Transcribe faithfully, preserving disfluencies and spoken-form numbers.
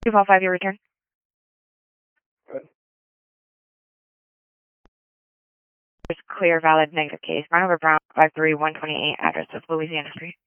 two five five, your return. Good. There's clear, valid, negative case. Run over Brown, five three one two eight, address of Louisiana Street.